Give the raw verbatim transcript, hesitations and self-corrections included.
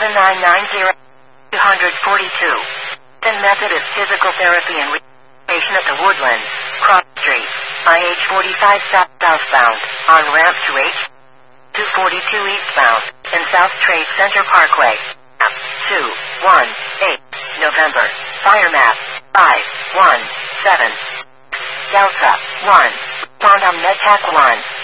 seven nine nine zero two forty-two. Then Methodist Physical Therapy and Rehabilitation at the Woodlands, Cross Street, I H forty-five South southbound, on ramp to H two forty-two eastbound, in South Trade Center Parkway. two one eight, November, Fire Map, five one seven. Delta, one, Quantum MedTech one.